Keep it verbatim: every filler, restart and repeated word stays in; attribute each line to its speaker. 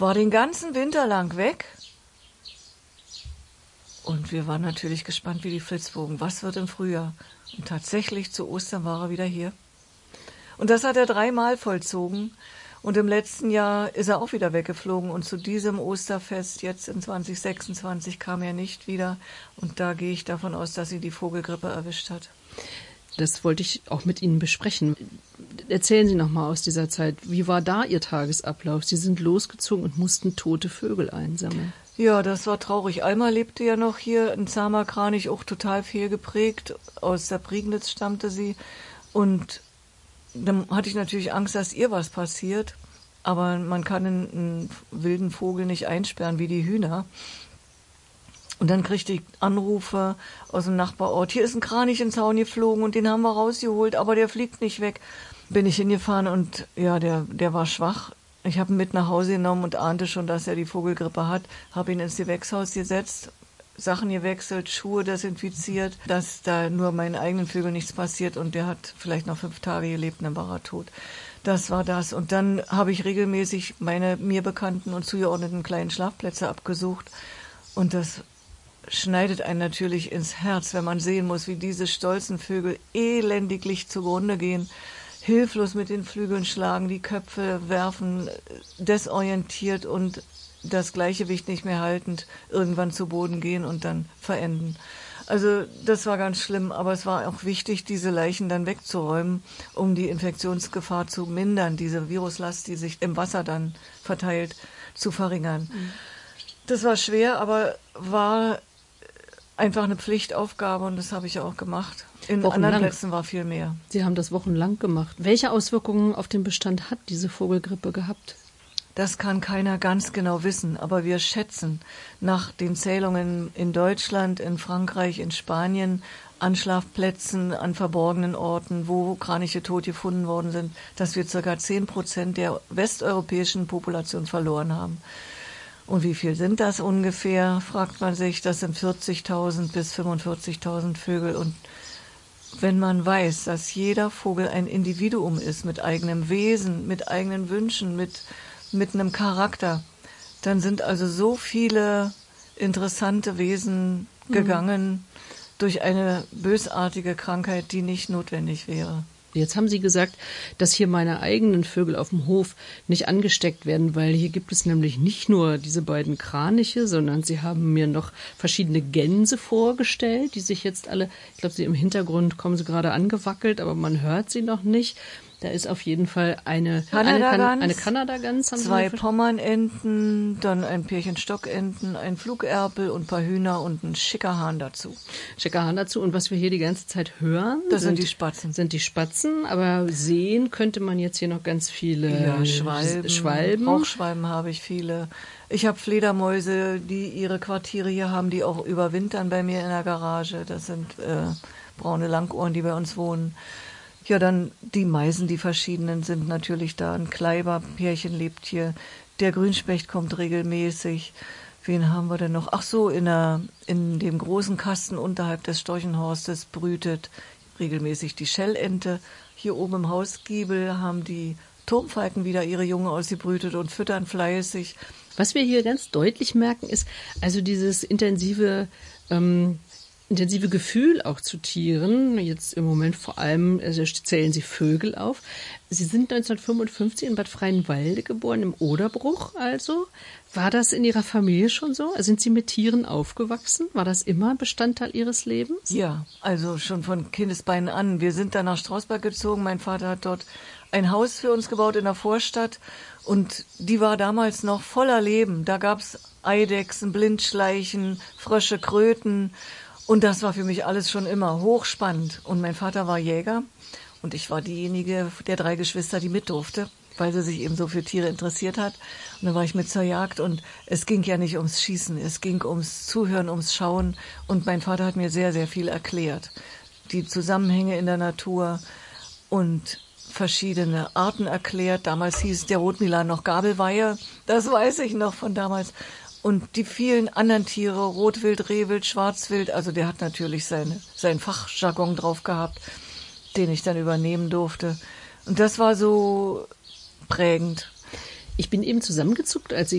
Speaker 1: war den ganzen Winter lang weg. Und wir waren natürlich gespannt wie die Flitzbogen. Was wird im Frühjahr? Und tatsächlich zu Ostern war er wieder hier. Und das hat er dreimal vollzogen. Und im letzten Jahr ist er auch wieder weggeflogen. Und zu diesem Osterfest jetzt in zwanzig sechsundzwanzig kam er nicht wieder. Und da gehe ich davon aus, dass ihn die Vogelgrippe erwischt hat.
Speaker 2: Das wollte ich auch mit Ihnen besprechen. Erzählen Sie noch mal aus dieser Zeit. Wie war da Ihr Tagesablauf? Sie sind losgezogen und mussten tote Vögel einsammeln.
Speaker 1: Ja, das war traurig. Alma lebte ja noch hier, ein zahmer Kranich, auch total fehlgeprägt. Aus der Prignitz stammte sie. Und dann hatte ich natürlich Angst, dass ihr was passiert. Aber man kann einen, einen wilden Vogel nicht einsperren wie die Hühner. Und dann kriegte ich Anrufe aus dem Nachbarort. Hier ist ein Kranich in den Zaun geflogen und den haben wir rausgeholt, aber der fliegt nicht weg. Bin ich hingefahren und ja, der, der war schwach. Ich habe ihn mit nach Hause genommen und ahnte schon, dass er die Vogelgrippe hat. Habe ihn ins Gewächshaus gesetzt, Sachen gewechselt, Schuhe desinfiziert, dass da nur meinen eigenen Vögeln nichts passiert. Und der hat vielleicht noch fünf Tage gelebt und dann war er tot. Das war das. Und dann habe ich regelmäßig meine mir bekannten und zugeordneten kleinen Schlafplätze abgesucht. Und das schneidet einen natürlich ins Herz, wenn man sehen muss, wie diese stolzen Vögel elendiglich zugrunde gehen, hilflos mit den Flügeln schlagen, die Köpfe werfen, desorientiert und das Gleichgewicht nicht mehr haltend irgendwann zu Boden gehen und dann verenden. Also das war ganz schlimm, aber es war auch wichtig, diese Leichen dann wegzuräumen, um die Infektionsgefahr zu mindern, diese Viruslast, die sich im Wasser dann verteilt, zu verringern. Mhm. Das war schwer, aber war einfach eine Pflichtaufgabe und das habe ich ja auch gemacht. In
Speaker 2: Wochenlang.
Speaker 1: anderen Plätzen war viel mehr.
Speaker 2: Sie haben das wochenlang gemacht. Welche Auswirkungen auf den Bestand hat diese Vogelgrippe gehabt?
Speaker 1: Das kann keiner ganz genau wissen, aber wir schätzen nach den Zählungen in Deutschland, in Frankreich, in Spanien, an Schlafplätzen, an verborgenen Orten, wo Kraniche tot gefunden worden sind, dass wir ca. zehn Prozent der westeuropäischen Population verloren haben. Und wie viel sind das ungefähr, fragt man sich. Das sind vierzigtausend bis fünfundvierzigtausend Vögel. Und wenn man weiß, dass jeder Vogel ein Individuum ist, mit eigenem Wesen, mit eigenen Wünschen, mit, mit einem Charakter, dann sind also so viele interessante Wesen gegangen mhm. durch eine bösartige Krankheit, die nicht notwendig wäre.
Speaker 2: Jetzt haben Sie gesagt, dass hier meine eigenen Vögel auf dem Hof nicht angesteckt werden, weil hier gibt es nämlich nicht nur diese beiden Kraniche, sondern Sie haben mir noch verschiedene Gänse vorgestellt, die sich jetzt alle, ich glaube, sie im Hintergrund kommen sie gerade angewackelt, aber man hört sie noch nicht. Da ist auf jeden Fall eine Kanadagans, eine Kanadagans,
Speaker 1: zwei Pommernenten, dann ein Pärchen Stockenten, ein Flugerpel und ein paar Hühner und ein schicker Hahn dazu.
Speaker 2: Schicker Hahn dazu. Und was wir hier die ganze Zeit hören,
Speaker 1: das sind, sind die Spatzen.
Speaker 2: Sind die Spatzen, aber sehen könnte man jetzt hier noch ganz viele
Speaker 1: ja, Schwalben.
Speaker 2: Schwalben.
Speaker 1: Rauchschwalben habe ich viele. Ich habe Fledermäuse, die ihre Quartiere hier haben, die auch überwintern bei mir in der Garage. Das sind äh, braune Langohren, die bei uns wohnen. Ja, dann die Meisen, die verschiedenen sind natürlich da. Ein Kleiberpärchen lebt hier. Der Grünspecht kommt regelmäßig. Wen haben wir denn noch? Ach so, in, der, in dem großen Kasten unterhalb des Storchenhorstes brütet regelmäßig die Schellente. Hier oben im Hausgiebel haben die Turmfalken wieder ihre Jungen ausgebrütet und füttern fleißig.
Speaker 2: Was wir hier ganz deutlich merken, ist also dieses intensive ähm intensive Gefühl auch zu Tieren, jetzt im Moment vor allem also zählen Sie Vögel auf. Sie sind neunzehnhundertfünfundfünfzig in Bad Freienwalde geboren, im Oderbruch also. War das in Ihrer Familie schon so? Sind Sie mit Tieren aufgewachsen? War das immer Bestandteil Ihres Lebens?
Speaker 1: Ja, also schon von Kindesbeinen an. Wir sind dann nach Strausberg gezogen. Mein Vater hat dort ein Haus für uns gebaut in der Vorstadt und die war damals noch voller Leben. Da gab's Eidechsen, Blindschleichen, Frösche, Kröten. Und das war für mich alles schon immer hochspannend. Und mein Vater war Jäger und ich war diejenige der drei Geschwister, die mit durfte, weil sie sich eben so für Tiere interessiert hat. Und dann war ich mit zur Jagd und es ging ja nicht ums Schießen, es ging ums Zuhören, ums Schauen. Und mein Vater hat mir sehr, sehr viel erklärt. Die Zusammenhänge in der Natur und verschiedene Arten erklärt. Damals hieß der Rotmilan noch Gabelweihe, das weiß ich noch von damals. Und die vielen anderen Tiere, Rotwild, Rehwild, Schwarzwild, also der hat natürlich seine, seinen Fachjargon drauf gehabt, den ich dann übernehmen durfte. Und das war so prägend.
Speaker 2: Ich bin eben zusammengezuckt, als Sie